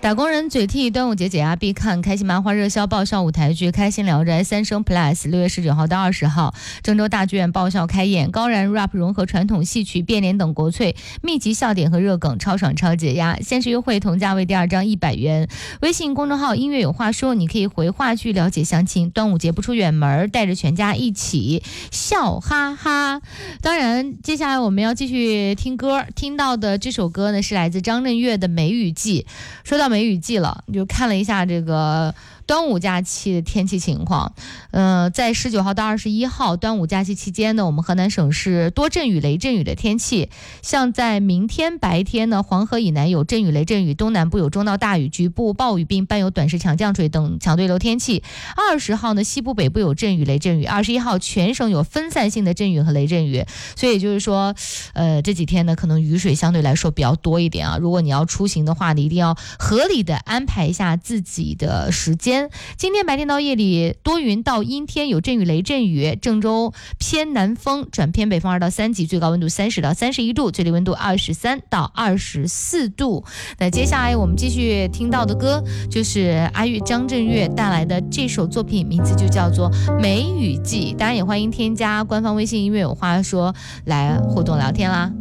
打工人嘴替端午节解压必看，开心麻花热销爆笑舞台剧《开心聊斋三生 Plus》6月19号到20号，郑州大剧院爆笑开演，高燃 rap 融合传统戏曲、变脸等国粹，密集笑点和热梗，超爽超解压。限时优惠，同价位第2张100元。微信公众号音乐有话说，你可以回话剧了解详情。端午节不出远门，带着全家一起笑哈哈。当然，接下来我们要继续听歌，听到的这首歌呢是来自张震岳的《梅雨季》。说到梅雨季了，就看了一下这个端午假期的天气情况。在19号到21号端午假期期间呢，我们河南省是多阵雨、雷阵雨的天气。像在明天白天呢，黄河以南有阵雨、雷阵雨，东南部有中到大雨，局部暴雨，并伴有短时强降水等强对流天气。20号呢，西部北部有阵雨、雷阵雨；21号全省有分散性的阵雨和雷阵雨。所以也就是说，这几天呢，可能雨水相对来说比较多一点啊。如果你要出行的话，你一定要合理的安排一下自己的时间。今天白天到夜里多云到阴天，有阵雨雷阵雨，郑州偏南风转偏北风2到3级，最高温度30到31度，最低温度23到24度。那接下来我们继续听到的歌就是张震岳带来的这首作品，名字就叫做《梅雨季》。当然也欢迎添加官方微信音乐有话说来互动聊天啦。